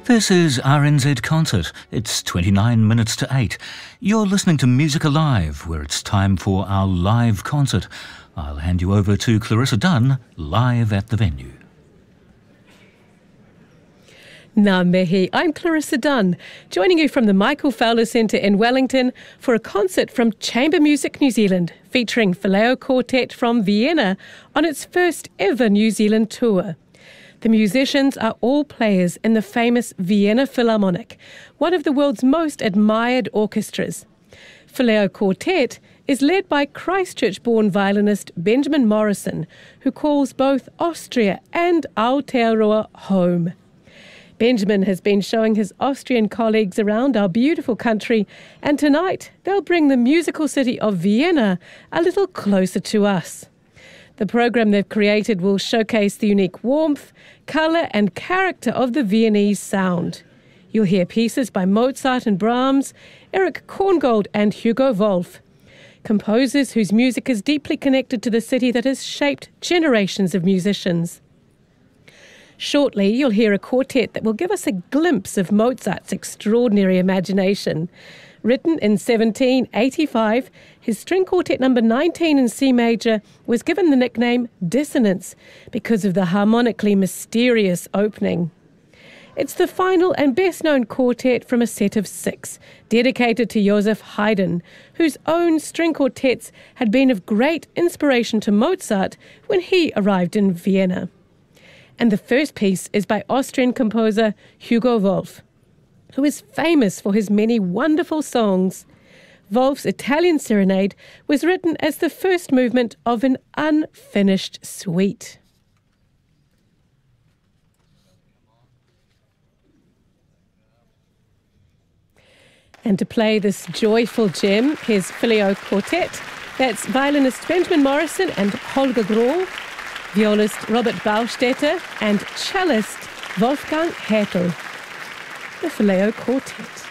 This is RNZ Concert. It's 29 minutes to 8. You're listening to Music Alive, where it's time for our live concert. I'll hand you over to Clarissa Dunn, live at the venue. Ngā mihi, I'm Clarissa Dunn, joining you from the Michael Fowler Centre in Wellington for a concert from Chamber Music New Zealand, featuring Phileo Quartet from Vienna on its first ever New Zealand tour. The musicians are all players in the famous Vienna Philharmonic, one of the world's most admired orchestras. Phileo Quartet is led by Christchurch-born violinist Benjamin Morrison, who calls both Austria and Aotearoa home. Benjamin has been showing his Austrian colleagues around our beautiful country, and tonight they'll bring the musical city of Vienna a little closer to us. The program they've created will showcase the unique warmth, colour and character of the Viennese sound. You'll hear pieces by Mozart and Brahms, Erich Korngold and Hugo Wolf, composers whose music is deeply connected to the city that has shaped generations of musicians. Shortly, you'll hear a quartet that will give us a glimpse of Mozart's extraordinary imagination. Written in 1785, his string quartet number 19 in C major was given the nickname Dissonance because of the harmonically mysterious opening. It's the final and best-known quartet from a set of 6, dedicated to Joseph Haydn, whose own string quartets had been of great inspiration to Mozart when he arrived in Vienna. And the first piece is by Austrian composer Hugo Wolf, who is famous for his many wonderful songs. Wolf's Italian Serenade was written as the first movement of an unfinished suite. And to play this joyful gem, here's Phileo Quartet. That's violinist Benjamin Morrison and Holger Grohl, violist Robert Baustetter and cellist Wolfgang Hertel. The Phileo Quartet.